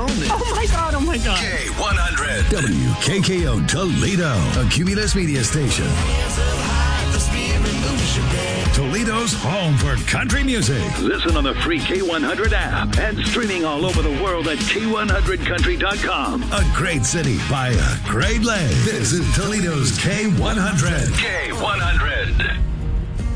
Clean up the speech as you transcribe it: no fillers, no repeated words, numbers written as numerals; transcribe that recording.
own this. Oh, my God. K100. WKKO Toledo. A Cumulus Media Station. Toledo's home for country music. Listen on the free K100 app and streaming all over the world at K100country.com. A great city by a great land. This is Toledo's K100. K100.